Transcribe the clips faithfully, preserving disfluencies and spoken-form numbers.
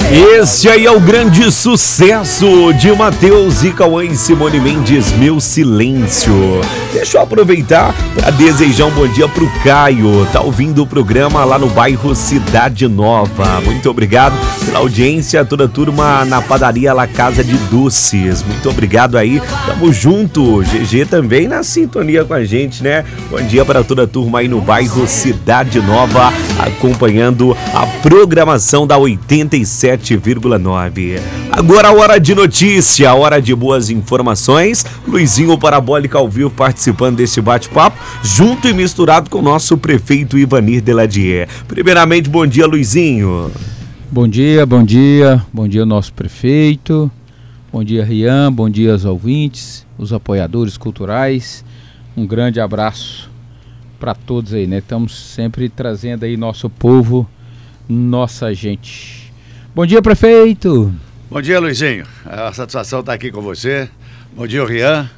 Esse aí é o grande sucesso de Matheus e Cauã e Simone Mendes, Meu Silêncio. Deixa eu aproveitar para desejar um bom dia pro Caio, tá ouvindo o programa lá no bairro Cidade Nova. Muito obrigado pela audiência, toda a turma na padaria La Casa de Doces. Muito obrigado aí, tamo junto. G G também na sintonia com a gente, né? Bom dia para toda a turma aí no bairro Cidade Nova, acompanhando a programação da oitenta e sete vírgula nove. Agora a hora de notícia, a hora de boas informações. Luizinho Parabólica ao vivo participando desse bate-papo, junto e misturado com o nosso prefeito Ivanir Deladier. Primeiramente, bom dia, Luizinho. Bom dia, bom dia, bom dia nosso prefeito, bom dia Rian, bom dia aos ouvintes, os apoiadores culturais. Um grande abraço para todos aí, né? Estamos sempre trazendo aí nosso povo, nossa gente. Bom dia, prefeito. Bom dia, Luizinho. A satisfação estar aqui com você. Bom dia, Rian.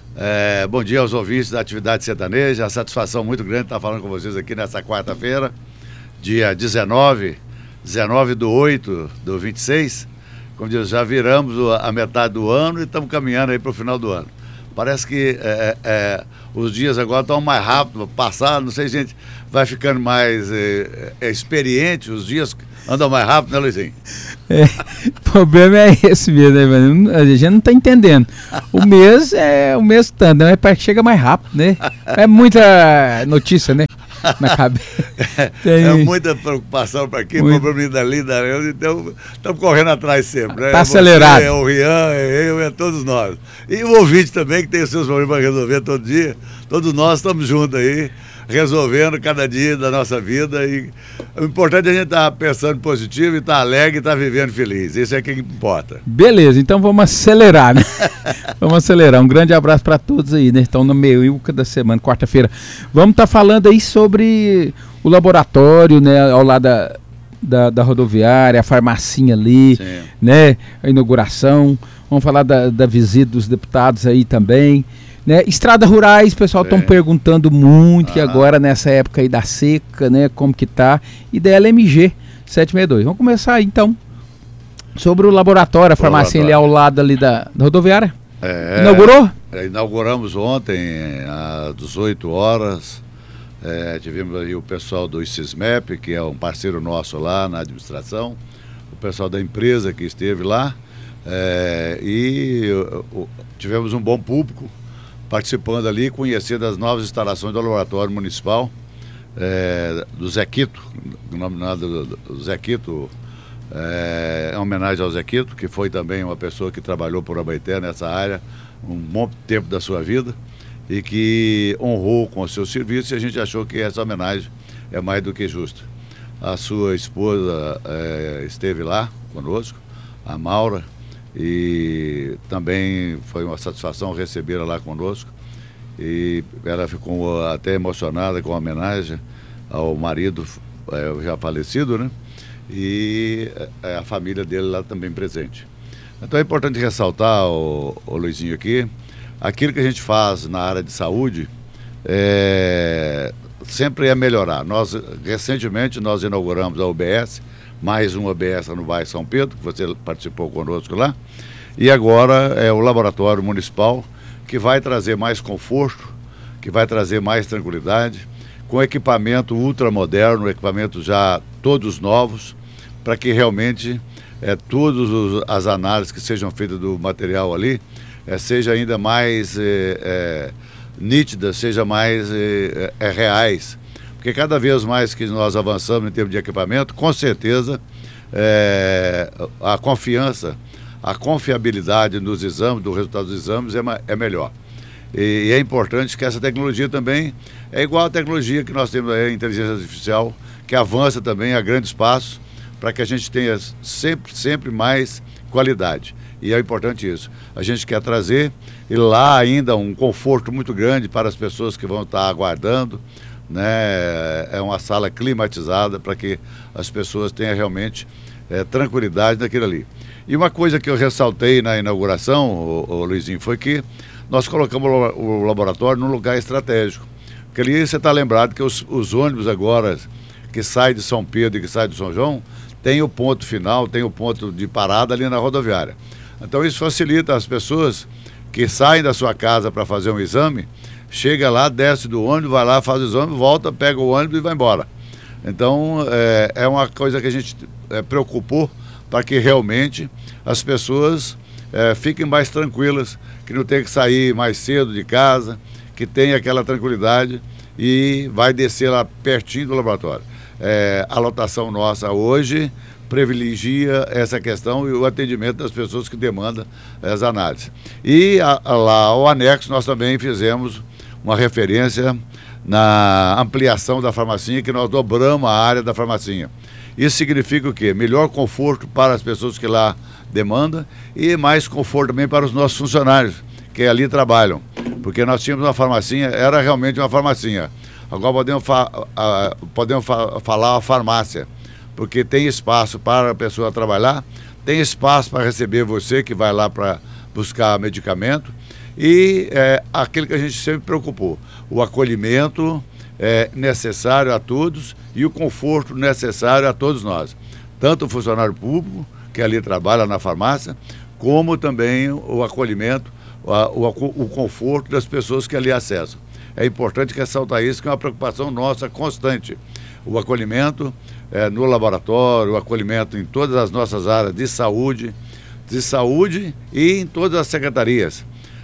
É, bom dia aos ouvintes da atividade sertaneja. A satisfação muito grande estar falando com vocês aqui nessa quarta-feira, dia dezenove, dezenove do oito do vinte e seis. Como diz, já viramos a metade do ano e estamos caminhando aí para o final do ano. Parece que é, é, os dias agora estão mais rápidos, passar, não sei se a gente vai ficando mais é, é, experiente, os dias andam mais rápido, né, Luizinho? É, o problema é esse mesmo, né, mano? A gente não está entendendo. O mês é o mês tanto, né? Parece que chega mais rápido, né? É muita notícia, né? Na cabeça. Tem... É muita preocupação para aqui, Muito... problema dali, dali, então estamos correndo atrás sempre, né? Tá acelerado. É o Rian, é eu, é todos nós. E o ouvinte também, que tem os seus problemas para resolver todo dia, todos nós estamos juntos aí, resolvendo cada dia da nossa vida. E o importante é a gente estar tá pensando positivo e estar tá alegre e estar tá vivendo feliz. Isso é que importa. Beleza, então vamos acelerar, né? Vamos acelerar. Um grande abraço para todos aí, né? Estão no meio da semana, quarta-feira. Vamos estar tá falando aí sobre o laboratório, né? Ao lado da, da, da rodoviária, a farmacinha ali, Sim. né? A inauguração. Vamos falar da, da visita dos deputados aí também. Né? Estradas rurais, o pessoal estão perguntando muito, ah. que agora nessa época aí da seca, né, como que tá, e da L M G setecentos e sessenta e dois. Vamos começar aí, então, sobre o laboratório, a farmácia ali ao lado ali da, da rodoviária. É, Inaugurou? É, inauguramos ontem, às dezoito horas, é, tivemos aí o pessoal do ICISMEP, que é um parceiro nosso lá na administração, o pessoal da empresa que esteve lá, é, e o, tivemos um bom público participando ali, conhecendo as novas instalações do laboratório municipal, é, do Zé Quito, denominado do Zé Quito, é, é uma homenagem ao Zé Quito, que foi também uma pessoa que trabalhou por Abaeté nessa área um bom tempo da sua vida e que honrou com o seu serviço, e a gente achou que essa homenagem é mais do que justa. A sua esposa é, esteve lá conosco, a Maura, e também foi uma satisfação recebê-la lá conosco, e ela ficou até emocionada com a homenagem ao marido é, já falecido, né? E é, a família dele lá também presente. Então é importante ressaltar, o, o Luizinho aqui, aquilo que a gente faz na área de saúde é, sempre é melhorar. Nós, recentemente, nós inauguramos a U B S, mais uma U B S no bairro São Pedro, que você participou conosco lá, e agora é o laboratório municipal, que vai trazer mais conforto, que vai trazer mais tranquilidade, com equipamento ultramoderno, equipamentos já todos novos, para que realmente é, todas as análises que sejam feitas do material ali, é, seja ainda mais é, é, nítidas, seja mais é, é, reais. Porque cada vez mais que nós avançamos em termos de equipamento, com certeza é, a confiança, a confiabilidade nos exames, do resultado dos exames é, é melhor. E, e é importante que essa tecnologia também é igual à tecnologia que nós temos aí, a inteligência artificial, que avança também a grandes passos para que a gente tenha sempre, sempre mais qualidade. E é importante isso. A gente quer trazer e lá ainda um conforto muito grande para as pessoas que vão estar aguardando, né? É uma sala climatizada para que as pessoas tenham realmente é, tranquilidade naquilo ali. E uma coisa que eu ressaltei na inauguração, o, o Luizinho, foi que nós colocamos o laboratório num lugar estratégico. Porque ali você está lembrado que os, os ônibus agora que saem de São Pedro e que saem de São João tem o ponto final, tem o ponto de parada ali na rodoviária. Então isso facilita as pessoas que saem da sua casa para fazer um exame, chega lá, desce do ônibus, vai lá, faz o exame, volta, pega o ônibus e vai embora. Então é, é uma coisa que a gente é, preocupou para que realmente as pessoas é, fiquem mais tranquilas, que não tem que sair mais cedo de casa, que tenha aquela tranquilidade e vai descer lá pertinho do laboratório. É, a lotação nossa hoje privilegia essa questão e o atendimento das pessoas que demandam as análises. E a, a, lá ao anexo nós também fizemos uma referência na ampliação da farmacinha, que nós dobramos a área da farmacinha. Isso significa o quê? Melhor conforto para as pessoas que lá demandam e mais conforto também para os nossos funcionários que ali trabalham. Porque nós tínhamos uma farmacinha, era realmente uma farmacinha. Agora podemos, fa a, podemos fa falar a farmácia, porque tem espaço para a pessoa trabalhar, tem espaço para receber você que vai lá para buscar medicamento e é, aquilo que a gente sempre preocupou, o acolhimento é, necessário a todos e o conforto necessário a todos nós, tanto o funcionário público que ali trabalha na farmácia, como também o acolhimento, o, o, o conforto das pessoas que ali acessam. É importante ressaltar isso, que é uma preocupação nossa constante. O acolhimento é, no laboratório, o acolhimento em todas as nossas áreas de saúde, de saúde e em todas as secretarias.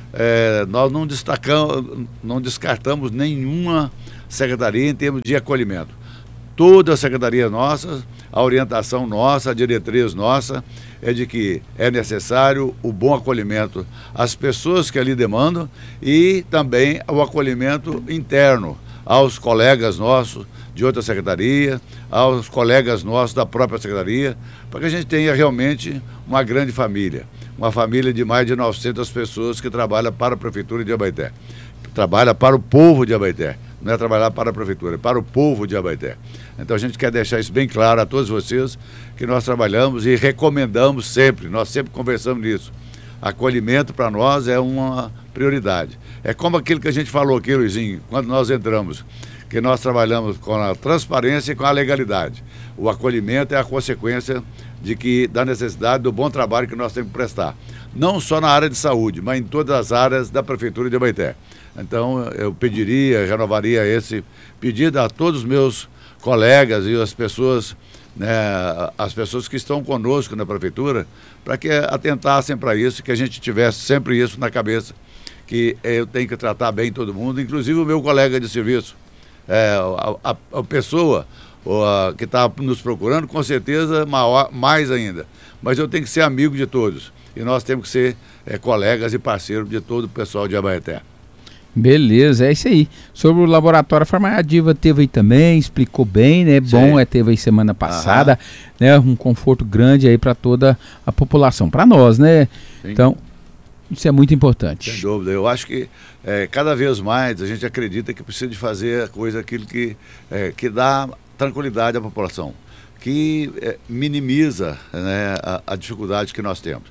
É, nós não, destacamos, não descartamos nenhuma secretaria em termos de acolhimento. Toda a secretaria nossa, a orientação nossa, a diretriz nossa é de que é necessário o bom acolhimento às pessoas que ali demandam e também o acolhimento interno aos colegas nossos de outra secretaria, aos colegas nossos da própria secretaria, para que a gente tenha realmente uma grande família, uma família de mais de novecentas pessoas que trabalha para a Prefeitura de Abaeté, trabalha para o povo de Abaeté, não é trabalhar para a Prefeitura, é para o povo de Abaeté. Então a gente quer deixar isso bem claro a todos vocês, que nós trabalhamos e recomendamos sempre, nós sempre conversamos nisso. Acolhimento para nós é uma prioridade. É como aquilo que a gente falou aqui, Luizinho, quando nós entramos, que nós trabalhamos com a transparência e com a legalidade. O acolhimento é a consequência de que, da necessidade do bom trabalho que nós temos que prestar. Não só na área de saúde, mas em todas as áreas da Prefeitura de Abaeté. Então eu pediria, renovaria esse pedido a todos os meus colegas e as pessoas, né, as pessoas que estão conosco na Prefeitura, para que atentassem para isso, que a gente tivesse sempre isso na cabeça, que eu tenho que tratar bem todo mundo, inclusive o meu colega de serviço. É, a, a, a pessoa a, que está nos procurando, com certeza, maior, mais ainda. Mas eu tenho que ser amigo de todos. E nós temos que ser é, colegas e parceiros de todo o pessoal de Abaeté. Beleza, é isso aí. Sobre o laboratório, a Farmadiva teve aí também, explicou bem, né? Bom, é, teve aí semana passada, né? Um conforto grande aí para toda a população, para nós, né? Sim. Então, isso é muito importante. Sem dúvida. Eu acho que é, cada vez mais a gente acredita que precisa de fazer a coisa, aquilo que, é, que dá tranquilidade à população, que é, minimiza, né, a, a dificuldade que nós temos.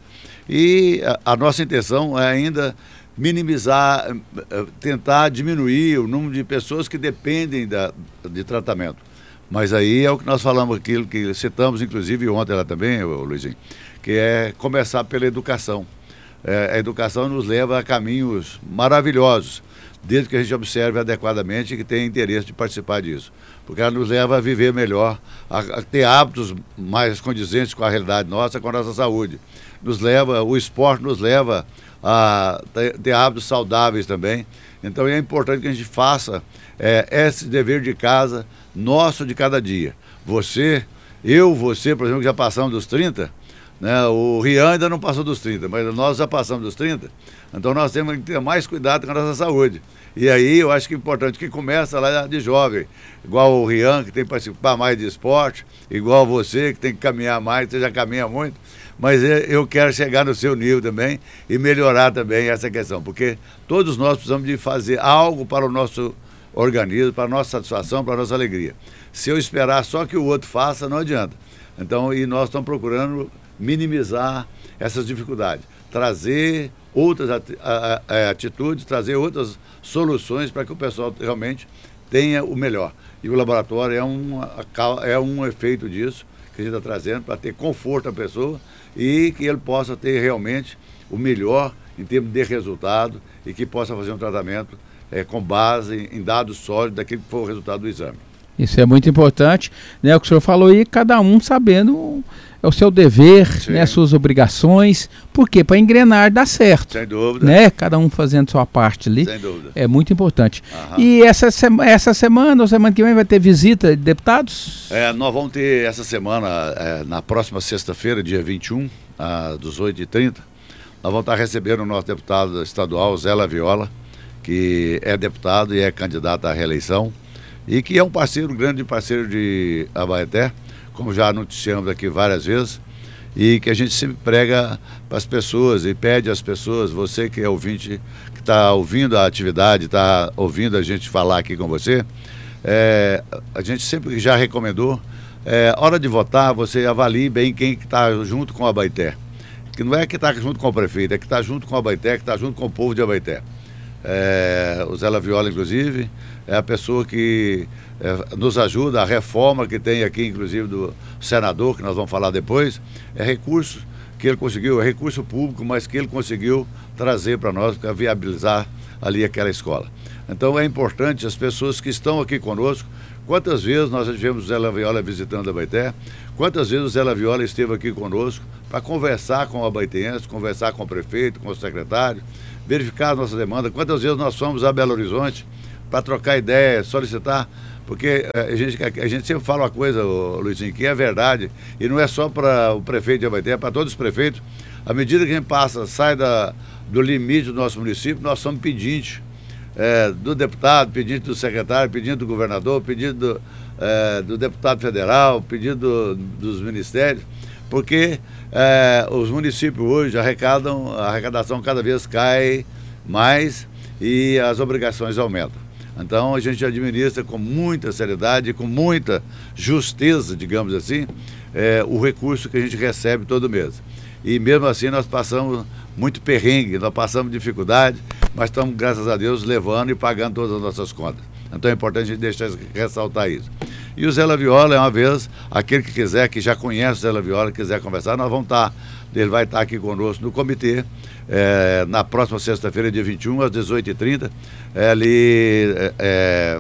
E a, a nossa intenção é ainda minimizar, tentar diminuir o número de pessoas que dependem da, de tratamento. Mas aí é o que nós falamos, aquilo que citamos, inclusive ontem lá também, Luizinho, que é começar pela educação. É, a educação nos leva a caminhos maravilhosos, desde que a gente observe adequadamente e que tenha interesse de participar disso. Porque ela nos leva a viver melhor, a, a ter hábitos mais condizentes com a realidade nossa, com a nossa saúde. Nos leva, o esporte nos leva a ter, ter hábitos saudáveis também. Então é importante que a gente faça é, esse dever de casa nosso de cada dia. Você, eu, você, por exemplo, que já passamos dos trinta, né? O Rian ainda não passou dos trinta, mas nós já passamos dos trinta, então nós temos que ter mais cuidado com a nossa saúde. E aí eu acho que é importante que começa lá de jovem, igual o Rian, que tem que participar mais de esporte, igual você, que tem que caminhar mais, você já caminha muito, mas eu quero chegar no seu nível também e melhorar também essa questão, porque todos nós precisamos de fazer algo para o nosso organismo, para a nossa satisfação, para a nossa alegria. Se eu esperar só que o outro faça, não adianta. Então, e nós estamos procurando minimizar essas dificuldades, trazer outras atitudes, trazer outras soluções para que o pessoal realmente tenha o melhor. E o laboratório é um, é um efeito disso, que a gente está trazendo para ter conforto à pessoa e que ele possa ter realmente o melhor em termos de resultado e que possa fazer um tratamento é, com base em dados sólidos daquilo que foi o resultado do exame. Isso é muito importante, né? O que o senhor falou aí, cada um sabendo é o seu dever, né? As suas obrigações. Por quê? Para engrenar dar certo. Sem dúvida. Né? Cada um fazendo sua parte ali. Sem dúvida. É muito importante. Aham. E essa, sema, essa semana ou semana que vem vai ter visita de deputados? É, nós vamos ter essa semana, é, na próxima sexta-feira, dia vinte e um, às dezoito e trinta, nós vamos estar recebendo o nosso deputado estadual, Zé Laviola, que é deputado e é candidato à reeleição, e que é um parceiro, um grande parceiro de Abaeté, como já noticiamos aqui várias vezes, e que a gente sempre prega para as pessoas e pede às pessoas, você que é ouvinte, que está ouvindo a atividade, está ouvindo a gente falar aqui com você, é, a gente sempre já recomendou, é, hora de votar, você avalie bem quem está junto com a Abaeté. Que não é que está junto com o prefeito, é que está junto com a Abaeté, que está junto com o povo de Abaeté. É, o Zé Laviola, inclusive, é a pessoa que é, nos ajuda, a reforma que tem aqui, inclusive, do senador, que nós vamos falar depois, é recurso que ele conseguiu, é recurso público, mas que ele conseguiu trazer para nós, para viabilizar ali aquela escola. Então é importante as pessoas que estão aqui conosco, quantas vezes nós já tivemos o Zé Laviola visitando a Abaeté, quantas vezes o Zé Laviola esteve aqui conosco para conversar com o abaetense, conversar com o prefeito, com o secretário, verificar a nossa demanda, quantas vezes nós fomos a Belo Horizonte para trocar ideia, solicitar, porque a gente, a gente sempre fala uma coisa, Luizinho, que é verdade, e não é só para o prefeito de Abaeté, é para todos os prefeitos. À medida que a gente passa, sai da, do limite do nosso município, nós somos pedintes é, do deputado, pedinte do secretário, pedinte do governador, pedinte do, é, do deputado federal, pedinte do, dos ministérios, porque é, os municípios hoje arrecadam, a arrecadação cada vez cai mais e as obrigações aumentam. Então a gente administra com muita seriedade, com muita justeza, digamos assim, é, o recurso que a gente recebe todo mês. E mesmo assim nós passamos muito perrengue, nós passamos dificuldade, mas estamos, graças a Deus, levando e pagando todas as nossas contas. Então é importante a gente deixar ressaltar isso. E o Zé Laviola, é uma vez, aquele que quiser, que já conhece o Zé Laviola, quiser conversar, nós vamos estar, ele vai estar aqui conosco no comitê, é, na próxima sexta-feira, dia vinte e um, às dezoito e trinta, é, ali é,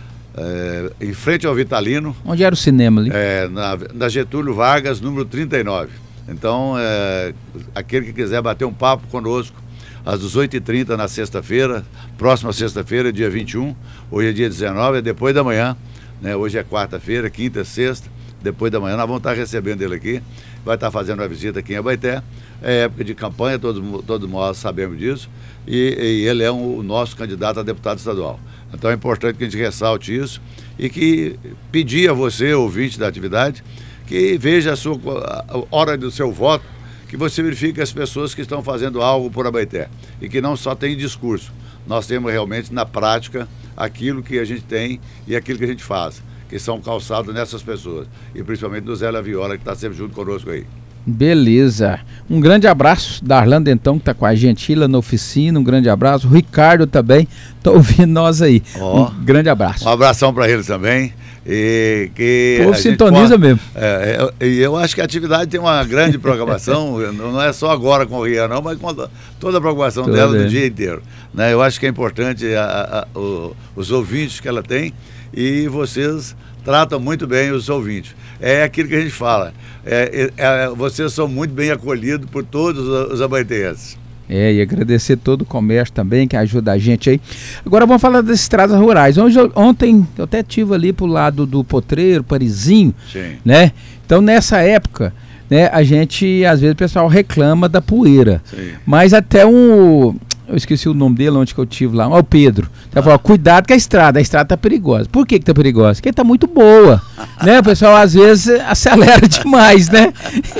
é, em frente ao Vitalino. Onde era o cinema ali? É, na, na Getúlio Vargas, número trinta e nove. Então, é, aquele que quiser bater um papo conosco, às dezoito e trinta na sexta-feira, próxima sexta-feira, dia vinte e um, hoje é dia dezenove, é depois da manhã, né? Hoje é quarta-feira, quinta, sexta, depois da manhã nós vamos estar recebendo ele aqui, vai estar fazendo uma visita aqui em Abaeté, é época de campanha, todos, todos nós sabemos disso, e, e ele é um, o nosso candidato a deputado estadual. Então é importante que a gente ressalte isso e que pedir a você, ouvinte da atividade, que veja a sua a hora do seu voto, que você verifique as pessoas que estão fazendo algo por Abaeté e que não só tem discurso. Nós temos realmente na prática aquilo que a gente tem e aquilo que a gente faz, que são calçados nessas pessoas, e principalmente do Zé Laviola, que está sempre junto conosco aí. Beleza. Um grande abraço da Arlanda, então, que está com a gente lá na oficina. Um grande abraço. O Ricardo também está ouvindo nós aí. Oh, um grande abraço. Um abração para ele também. E que o povo sintoniza pode, mesmo. É, eu, eu acho que a atividade tem uma grande programação, não é só agora com o Ria, não, mas com toda a programação Tudo dela é. do dia inteiro. Né? Eu acho que é importante a, a, a, o, os ouvintes que ela tem, e vocês tratam muito bem os ouvintes. É aquilo que a gente fala. É, é, é, vocês são muito bem acolhidos por todos os abaetenses. É, e agradecer todo o comércio também, que ajuda a gente aí. Agora vamos falar das estradas rurais. Hoje, ontem eu até estive ali pro lado do Potreiro, Parizinho, Sim. né? Então nessa época, né, a gente, às vezes o pessoal reclama da poeira. Sim. Mas até um... Eu esqueci o nome dele, onde que eu tive lá. Ó, o Pedro. Então, ah. falou, cuidado com a estrada, a estrada tá perigosa. Por que que tá perigosa? Porque tá muito boa, né? O pessoal às vezes acelera demais, né?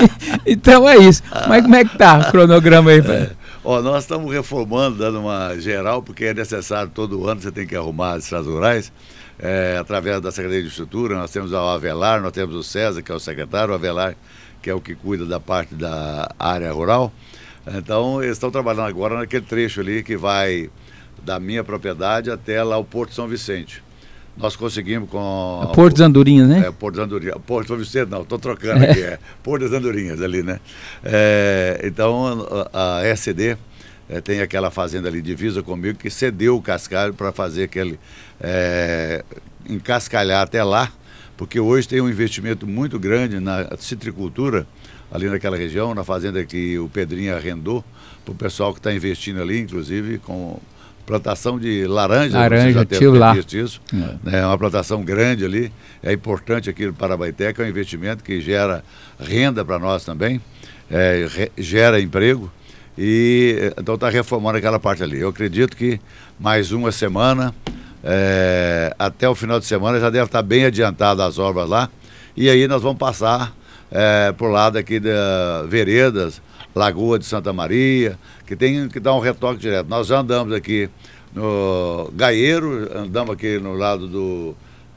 Então é isso. Mas como é que tá o cronograma aí? É. Ó, nós estamos reformando, dando uma geral, porque é necessário todo ano, você tem que arrumar as estradas rurais, é, através da Secretaria de Estrutura. Nós temos o Avelar, nós temos o César, que é o secretário, o Avelar, que é o que cuida da parte da área rural. Então, eles estão trabalhando agora naquele trecho ali que vai da minha propriedade até lá o Porto São Vicente. nós conseguimos com... É Porto das Andorinhas, né? É, Porto das Andorinhas. Porto São Vicente, não, estou trocando aqui, é Porto das Andorinhas ali, né? É, então, a, a S D é, tem aquela fazenda ali, divisa comigo, que cedeu o cascalho para fazer aquele... É, encascalhar até lá, porque hoje tem um investimento muito grande na citricultura, ali naquela região, na fazenda que o Pedrinho arrendou, para o pessoal que está investindo ali, inclusive com plantação de laranja. Laranja, tio lá. Isso, é. é uma plantação grande ali, é importante aqui no Parabaité, que é um investimento que gera renda para nós também, é, re, gera emprego, e então está reformando aquela parte ali. Eu acredito que mais uma semana, é, até o final de semana, já deve estar bem adiantado as obras lá, e aí nós vamos passar é, por lado aqui da Veredas, Lagoa de Santa Maria, que tem que dar um retoque direto. Nós já andamos aqui no Gaieiro, andamos aqui no lado do,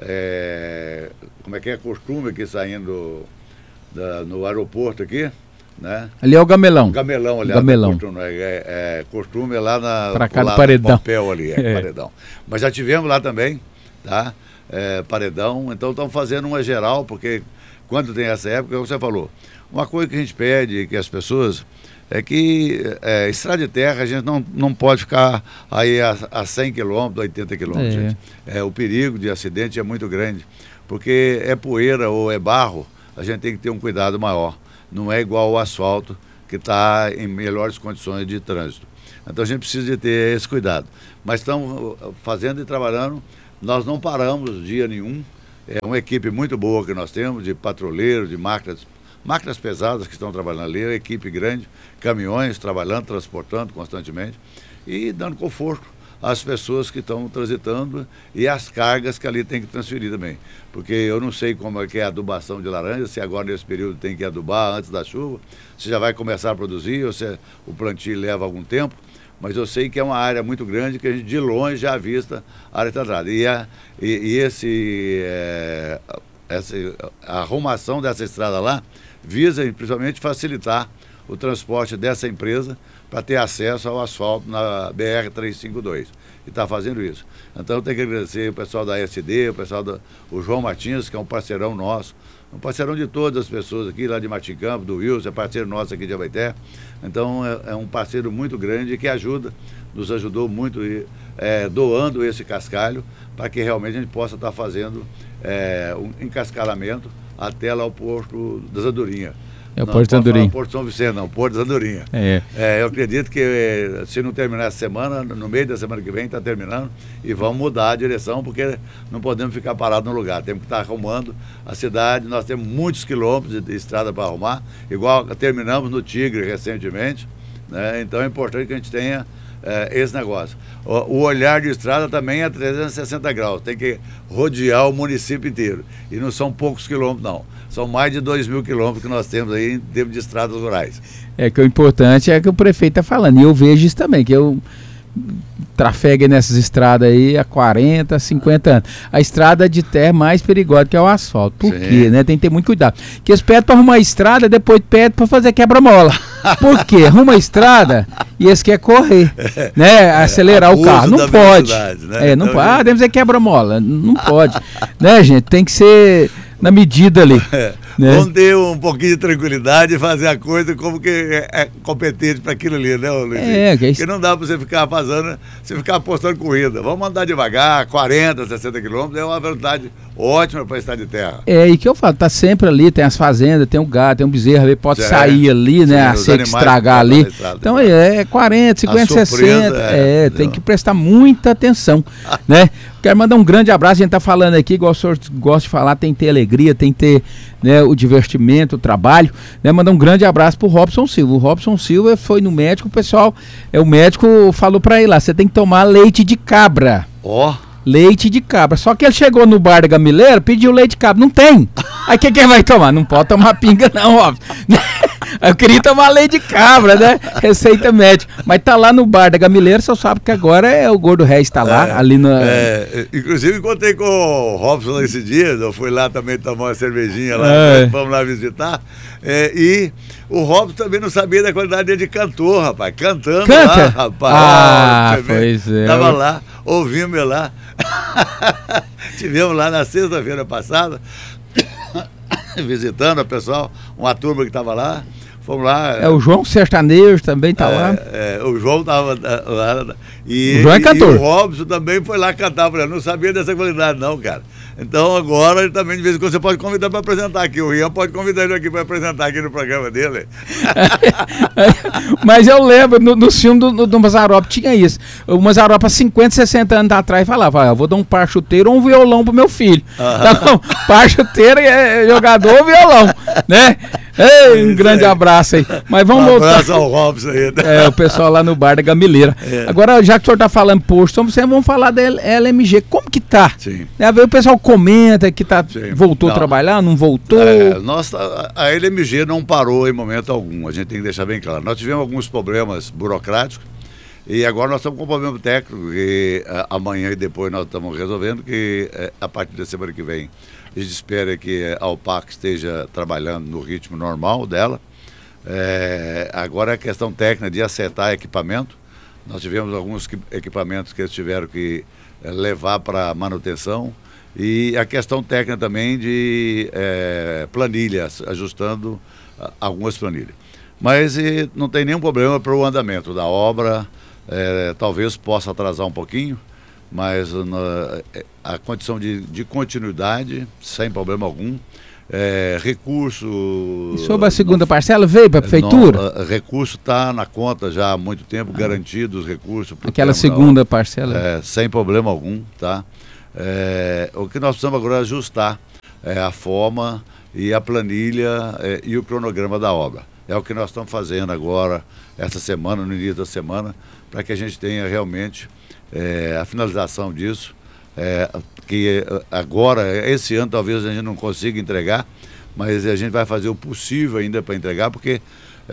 é, como é que é, Costume, aqui saindo da, no aeroporto aqui, né? Ali é o Gamelão. Gamelão, ali. Gamelão. Costume, é, é, Costume é lá na... Pra cá do Paredão. Papel ali, é, é. Paredão. Mas já tivemos lá também, tá? É, Paredão, então estamos fazendo uma geral, porque quando tem essa época, como você falou, uma coisa que a gente pede, que as pessoas, é que é, estrada de terra a gente não, não pode ficar aí a, a cem quilômetros, oitenta quilômetros, é. gente. É, o perigo de acidente é muito grande, porque é poeira ou é barro, a gente tem que ter um cuidado maior. Não é igual o asfalto, que está em melhores condições de trânsito. Então a gente precisa de ter esse cuidado. Mas estamos fazendo e trabalhando, nós não paramos dia nenhum. É uma equipe muito boa que nós temos, de patrulheiros, de máquinas, máquinas pesadas que estão trabalhando ali, uma equipe grande, caminhões trabalhando, transportando constantemente e dando conforto às pessoas que estão transitando e às cargas que ali tem que transferir também. Porque eu não sei como é que é a adubação de laranja, se agora nesse período tem que adubar antes da chuva, se já vai começar a produzir ou se o plantio leva algum tempo. Mas eu sei que é uma área muito grande que a gente de longe já avista a área tratada. E, a, e, e esse, é, essa, a arrumação dessa estrada lá visa principalmente facilitar o transporte dessa empresa para ter acesso ao asfalto na B R trezentos e cinquenta e dois. E está fazendo isso. Então eu tenho que agradecer o pessoal da S D, o pessoal do o João Martins, que é um parceirão nosso, um parceirão de todas as pessoas aqui, lá de Martim Campos, do Wilson, é parceiro nosso aqui de Abaeté. Então é, é um parceiro muito grande que ajuda, nos ajudou muito é, doando esse cascalho para que realmente a gente possa estar fazendo é, um encascalamento até lá o Porto das Andorinhas. É o não, Porto das Andorinhas. Porto São Vicente, não, Porto das Andorinhas. É. É, eu acredito que se não terminar essa semana, no meio da semana que vem está terminando e vamos mudar a direção, porque não podemos ficar parados no lugar. Temos que estar arrumando a cidade, nós temos muitos quilômetros de, de estrada para arrumar, igual terminamos no Tigre recentemente, né? Então é importante que a gente tenha é, esse negócio. O, o olhar de estrada também é trezentos e sessenta graus, tem que rodear o município inteiro. E não são poucos quilômetros, não. São mais de dois mil quilômetros que nós temos aí em termos de estradas rurais. É que o importante é que o prefeito está falando. E eu vejo isso também, que eu trafego nessas estradas aí há quarenta, cinquenta anos. A estrada de terra é mais perigosa que é o asfalto. Por Sim. quê? Né? Tem que ter muito cuidado. Porque eles pedem para arrumar a estrada, depois pedem para fazer quebra-mola. Por quê? Arruma a estrada e eles querem correr, né? Acelerar é, o carro. Não pode. Né? É, não então, pode. Ah, deve ser quebra-mola. Não pode. Né, gente? Tem que ser na medida ali. É, né? Vamos ter um pouquinho de tranquilidade e fazer a coisa como que é, é competente para aquilo ali, né, Luiz? É, que é Porque não dá para você ficar fazendo, você ficar apostando corrida. Vamos andar devagar, quarenta, sessenta quilômetros, é uma velocidade ótima para estar de terra. É, e que eu falo, tá sempre ali, tem as fazendas, tem um gado, tem um bezerro ali, pode é, sair ali, né, a seca estragar ali. Estrada, então é, é quarenta, cinquenta, sessenta, é, é tem que prestar muita atenção, né? Quero mandar um grande abraço, a gente tá falando aqui, igual o senhor gosta de falar, tem que ter alegria, tem que ter, né, o divertimento, o trabalho, né? Mandar um grande abraço pro Robson Silva. O Robson Silva foi no médico, o pessoal, é, o médico falou pra ele lá, você tem que tomar leite de cabra. Ó. Oh. Leite de cabra. Só que ele chegou no bar da Gamileira, pediu leite de cabra. Não tem. Aí o que, que ele vai tomar? Não pode tomar pinga não, óbvio. Eu queria tomar leite de cabra, né? Receita médica. Mas tá lá no bar da Gamileira, só sabe que agora é o Gordo Reis, tá lá, é, ali na... É, inclusive encontrei com o Robson esse dia, eu fui lá também tomar uma cervejinha lá, é. Vamos lá visitar. É, e o Robson também não sabia da qualidade dele de cantor, rapaz. Cantando Canta? lá, rapaz. Ah, ó, pois é. Tava lá, ouvindo lá. Tivemos lá na sexta-feira passada, visitando o pessoal, uma turma que estava lá. Fomos lá. É, o João Sertanejo também tá é, lá. É, o João estava lá. E, o João é cantor. E o Robson também foi lá cantar. Eu não sabia dessa qualidade, não, cara. Então agora ele também, de vez em quando, você pode convidar para apresentar aqui. O Rian pode convidar ele aqui para apresentar aqui no programa dele. Mas eu lembro, no, no filme do, do Mazzaropi tinha isso. O Mazzaropi, há cinquenta, sessenta anos atrás, falava: ah, eu vou dar um par chuteiro ou um violão pro meu filho. Uhum. Então, par chuteiro é jogador ou violão, né? Ei, um grande aí. abraço aí. Mas vamos um voltar. abraço ao Robson aí. É, o pessoal lá no bar da Gamileira. É. Agora, já que o senhor tá falando posto, então vamos falar da L M G. Como que tá? Sim. É, o pessoal comenta que tá, voltou não. a trabalhar, não voltou? É, nós, a L M G não parou em momento algum, a gente tem que deixar bem claro. Nós tivemos alguns problemas burocráticos e agora nós estamos com um problema técnico que a, amanhã e depois nós estamos resolvendo, que é, a partir da semana que vem a gente espera que a Alpac esteja trabalhando no ritmo normal dela. É, agora é a questão técnica de acertar equipamento. Nós tivemos alguns equipamentos que eles tiveram que levar para manutenção. E a questão técnica também de é, planilhas, ajustando algumas planilhas. Mas e, não tem nenhum problema para o andamento da obra. É, talvez possa atrasar um pouquinho, mas na, a condição de, de continuidade, sem problema algum. É, recurso... E sobre a segunda não, parcela, veio para a prefeitura? Não, recurso está na conta já há muito tempo, ah. garantido os recursos. Aquela segunda parcela? É, sem problema algum, tá? É, o que nós precisamos agora é ajustar é, a forma e a planilha é, e o cronograma da obra. É o que nós estamos fazendo agora, essa semana, no início da semana, para que a gente tenha realmente é, a finalização disso. É, que agora, esse ano talvez a gente não consiga entregar, mas a gente vai fazer o possível ainda para entregar, porque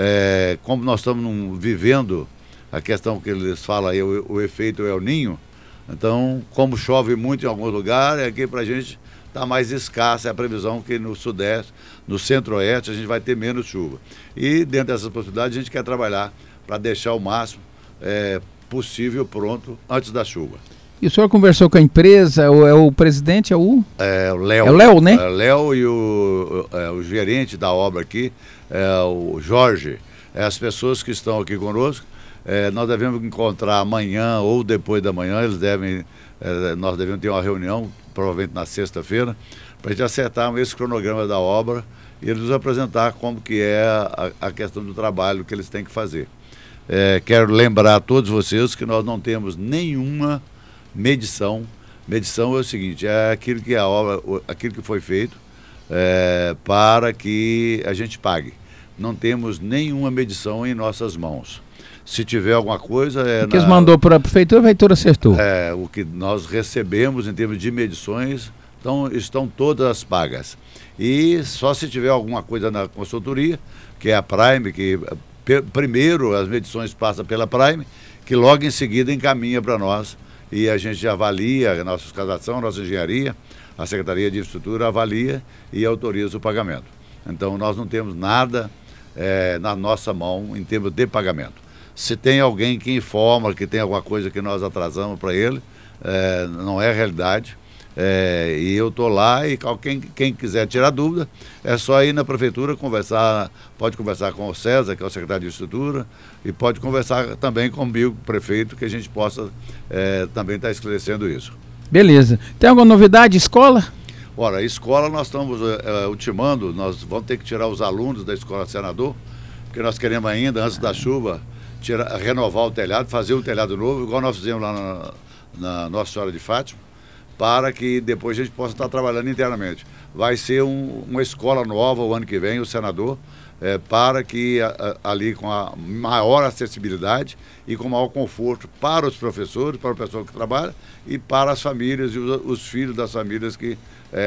é, como nós estamos num, vivendo a questão que eles falam aí, o, o efeito El Ninho, então como chove muito em alguns lugares, aqui para a gente está mais escassa, é a previsão que no sudeste, no centro-oeste a gente vai ter menos chuva. E dentro dessas possibilidades a gente quer trabalhar para deixar o máximo é, possível pronto antes da chuva. E o senhor conversou com a empresa, o, é o presidente, é o... É o Léo. É o Léo, né? É o Léo e o, é, o gerente da obra aqui, é o Jorge, é as pessoas que estão aqui conosco. É, nós devemos encontrar amanhã ou depois da manhã, eles devem, é, nós devemos ter uma reunião, provavelmente na sexta-feira, para a gente acertar esse cronograma da obra e eles nos apresentar como que é a, a questão do trabalho que eles têm que fazer. É, quero lembrar a todos vocês que nós não temos nenhuma medição. Medição é o seguinte, é aquilo que a obra, aquilo que foi feito é, para que a gente pague. Não temos nenhuma medição em nossas mãos. Se tiver alguma coisa... É o que na, eles mandou para a prefeitura, a prefeitura acertou. É, o que nós recebemos em termos de medições, então, estão todas pagas. E só se tiver alguma coisa na consultoria, que é a Prime, que primeiro as medições passam pela Prime, que logo em seguida encaminha para nós. E a gente avalia a nossa fiscalização, a nossa engenharia, a Secretaria de Infraestrutura avalia e autoriza o pagamento. Então, nós não temos nada é, na nossa mão em termos de pagamento. Se tem alguém que informa que tem alguma coisa que nós atrasamos para ele, é, não é realidade. É, e eu estou lá e quem, quem quiser tirar dúvida, é só ir na prefeitura conversar, pode conversar com o César, que é o secretário de Infraestrutura, e pode conversar também comigo, prefeito, que a gente possa é, também estar tá esclarecendo isso. Beleza. Tem alguma novidade, escola? Ora, a escola nós estamos é, ultimando, nós vamos ter que tirar os alunos da Escola Senador, porque nós queremos ainda, antes da chuva, tirar, renovar o telhado, fazer um telhado novo, igual nós fizemos lá na, na Nossa Senhora de Fátima, para que depois a gente possa estar trabalhando internamente. Vai ser um, uma escola nova o ano que vem, o senador, é, para que a, a, ali com a maior acessibilidade e com maior conforto para os professores, para o pessoal que trabalha e para as famílias e os, os filhos das famílias que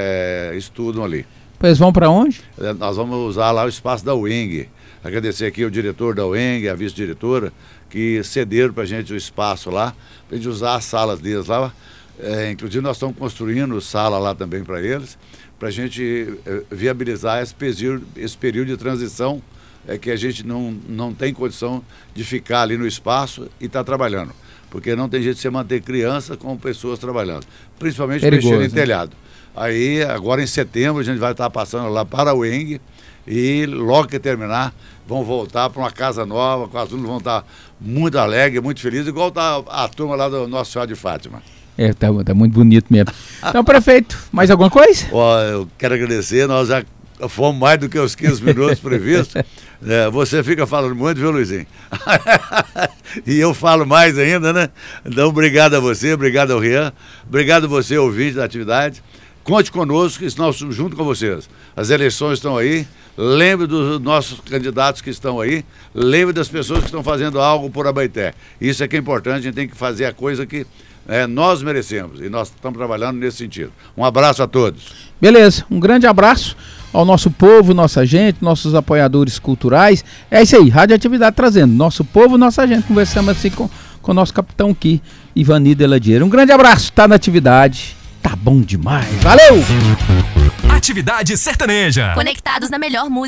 é, estudam ali. Pois vão para onde? É, nós vamos usar lá o espaço da U E N G. Agradecer aqui ao diretor da U E N G, a vice-diretora, que cederam para a gente o espaço lá, para a gente usar as salas deles lá. É, inclusive nós estamos construindo sala lá também para eles, para a gente é, viabilizar esse período, esse período de transição é que a gente não, não tem condição de ficar ali no espaço e estar tá trabalhando. Porque não tem jeito de você manter criança com pessoas trabalhando. Principalmente Perigoso, mexendo em né? telhado. Aí, agora em setembro, a gente vai estar tá passando lá para o E N G e logo que terminar, vão voltar para uma casa nova, com as alunos vão estar tá muito alegres, muito felizes, igual está a turma lá do Nossa Senhora de Fátima. É, tá, tá muito bonito mesmo. Então, prefeito, mais alguma coisa? Ó, eu quero agradecer, nós já fomos mais do que os quinze minutos previstos. É, você fica falando muito, viu, Luizinho? E eu falo mais ainda, né? Então, obrigado a você, obrigado ao Rian, obrigado a você, ouvinte da atividade. Conte conosco, que nós estamos junto com vocês. As eleições estão aí, lembre dos nossos candidatos que estão aí, lembre das pessoas que estão fazendo algo por Abaeté. Isso é que é importante, a gente tem que fazer a coisa que é, nós merecemos, e nós estamos trabalhando nesse sentido. Um abraço a todos. Beleza, um grande abraço ao nosso povo, nossa gente, nossos apoiadores culturais. É isso aí, Radioatividade trazendo nosso povo, nossa gente. Conversamos assim com, com o nosso capitão aqui, Ivani Deladieira. Um grande abraço, tá na atividade, tá bom demais, valeu! Atividade sertaneja. Conectados na melhor música.